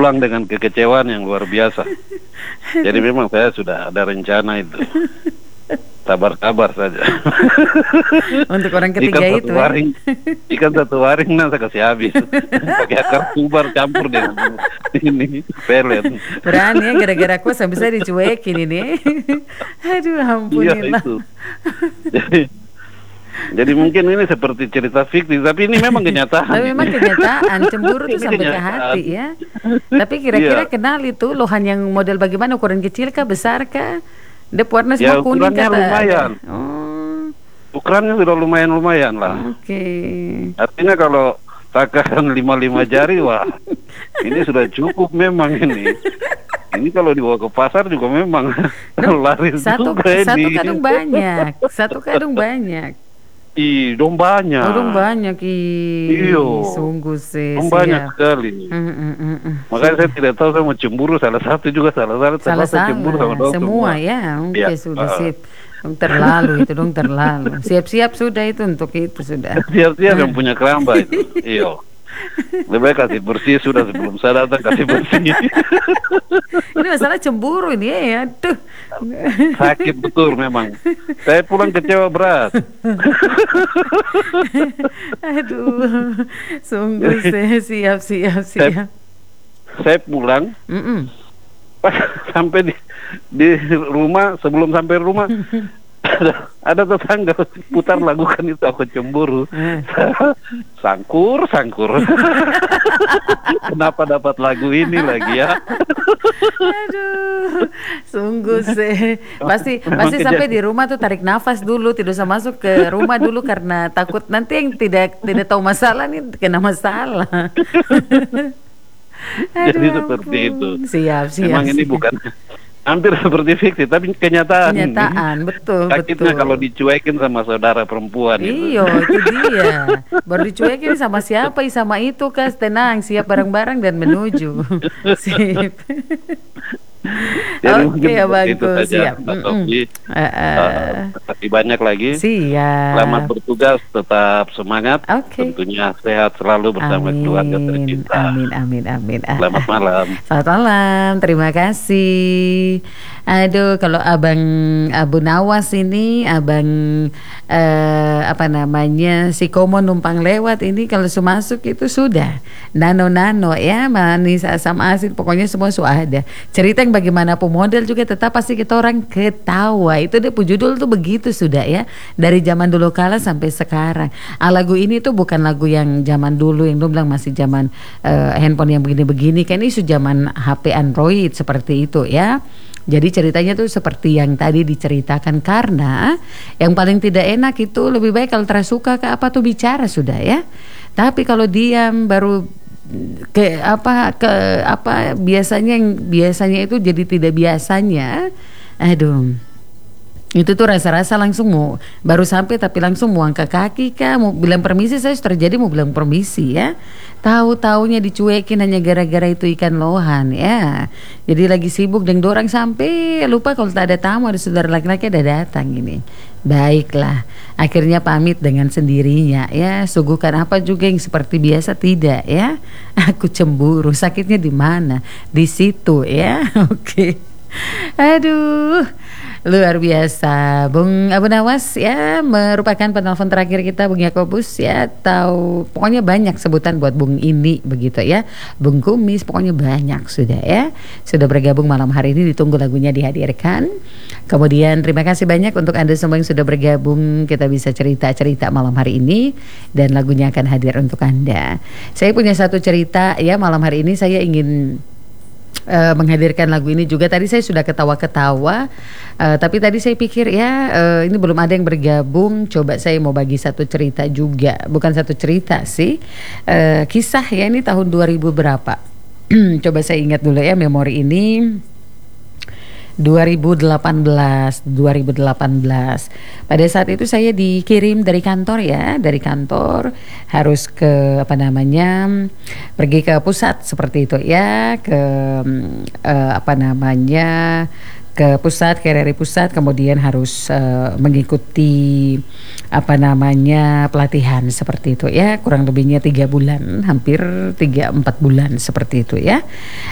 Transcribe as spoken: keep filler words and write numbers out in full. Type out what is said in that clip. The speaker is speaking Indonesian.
pulang dengan kekecewaan yang luar biasa. Jadi memang saya sudah ada rencana itu. Sabar-sabar saja. Untuk orang ketiga ikan itu satu waring, ikan satu waring nanti kasih habis. Pakai akar kubar campur dengan ini pelet. Berani ya, gara-gara aku sampai saya dicuekin ini. Aduh, Iya ampunilah. itu. Jadi, jadi mungkin ini seperti cerita fiktif, tapi ini memang kenyataan. Tapi memang kenyataan, cemburu tuh Ini sampai ke kenyataan. hati ya. Tapi kira-kira Iya. kenal itu lohan yang model bagaimana, ukuran kecil kah, besar kah? Dia warna Ya, semua kuning ukurannya kata. lumayan. Oh, Ukurannya sudah lumayan-lumayan lah. oke. Artinya kalau takaran lima lima jari, wah, ini sudah cukup memang ini. Ini kalau dibawa ke pasar juga memang laris Satu juga satu ini. kadung banyak, satu kadung banyak. Ih, dong banyak. Oh, dong banyak ih. Iyo. Sungguh sih. Dong banyak siap. sekali. Mm, mm, mm, mm. Makanya saya tidak tahu saya mau cemburu, salah satu juga salah satu Salah terpaksa cemburu sama salah dong semua ya. Oke, Iya. sudah Ah. sip. Dong terlalu itu dong terlalu. Siap-siap sudah itu untuk itu sudah. Siap-siap yang punya keramba itu. Iyo. Lebih baik kasih bersih sudah sebelum saya datang, kasih bersih. Ini masalah cemburu ini ya. Aduh. Sakit betul memang. Saya pulang kecewa berat. Aduh. Sungguh sih, siap siap siap. Saya pulang Mm-mm. pas sampai di di rumah, sebelum sampai rumah ada, ada tetangga putar lagu kan itu, aku cemburu. Eh. Sangkur sangkur. Kenapa dapat lagu ini lagi ya? Aduh, sungguh sih. Pasti Memang pasti kejadian. sampai di rumah tuh tarik nafas dulu, tidak usah masuk ke rumah dulu karena takut nanti yang tidak tidak tahu masalah nih kena masalah. Jadi Aduh, seperti ampun. itu. Siap, siap. Memang ini siap. bukan hampir seperti fiksi, tapi kenyataan. Kenyataan, betul, Sakitnya betul. kalau dicuekin sama saudara perempuan itu. Iyo, itu dia. Baru dicuekin sama siapa? Sama itu, Kas. Tenang, siap bareng-bareng dan menuju. Sip. Jadi Oke mungkin ya, seperti itu bagus, saja, siap. Mbak Mm-mm. Sofi. Eh, eh. Eh, terima kasih banyak lagi. Siap. Selamat bertugas, tetap semangat. Oke. Tentunya sehat selalu bersama keluarga tercinta. Amin, amin, amin. Ah, Selamat ah. malam. Selamat malam, terima kasih. Aduh, kalau Abang Abu Nawas ini, Abang eh, apa namanya, si Komo numpang lewat ini, kalau sudah masuk itu sudah nano-nano ya, manis, asam asin, pokoknya semua sudah ada. Cerita yang bagaimanapun model juga tetap pasti kita orang ketawa. Itu dia pun judul tuh begitu sudah ya, dari zaman dulu kala sampai sekarang. Ah, lagu ini tuh bukan lagu yang zaman dulu yang lu bilang masih zaman eh, handphone yang begini-begini, kan ini sudah zaman H P Android seperti itu ya. Jadi ceritanya tuh seperti yang tadi diceritakan, karena yang paling tidak enak itu lebih baik kalau tersuka ke apa tuh bicara sudah ya. Tapi kalau diam baru ke apa ke apa biasanya yang biasanya itu jadi tidak biasanya. Aduh. Itu tuh rasa-rasa langsung mau baru sampai tapi langsung mau angkat kaki kah, mau bilang permisi, saya terjadi mau bilang permisi ya. Tahu-taunya dicuekin hanya gara-gara itu ikan lohan ya. Jadi lagi sibuk dan dorang sampai lupa kalau tak ada tamu, ada saudara laki-laki ada datang ini. Baiklah, akhirnya pamit dengan sendirinya ya. Suguhkan apa juga yang seperti biasa tidak ya. Aku cemburu, sakitnya di mana? Di situ ya. Oke. Aduh, luar biasa. Bung Abu Nawas ya merupakan penelpon terakhir kita, Bung Yakobus ya. Tahu pokoknya banyak sebutan buat Bung ini begitu ya. Bung Kumis, pokoknya banyak sudah ya. Sudah bergabung malam hari ini, ditunggu lagunya dihadirkan. Kemudian terima kasih banyak untuk Anda semua yang sudah bergabung. Kita bisa cerita-cerita malam hari ini dan lagunya akan hadir untuk Anda. Saya punya satu cerita ya malam hari ini, saya ingin Uh, menghadirkan lagu ini juga. Tadi saya sudah ketawa-ketawa, uh, tapi tadi saya pikir ya uh, ini belum ada yang bergabung. Coba saya mau bagi satu cerita juga, bukan satu cerita sih, uh, kisah ya, ini tahun dua ribu berapa. Coba saya ingat dulu ya memori ini. dua ribu delapan belas pada saat itu saya dikirim dari kantor ya, dari kantor harus ke apa namanya pergi ke pusat seperti itu ya, ke uh, apa namanya ke pusat, ke R R I pusat, kemudian harus uh, mengikuti apa namanya pelatihan seperti itu ya, kurang lebihnya tiga bulan, hampir tiga empat bulan seperti itu ya.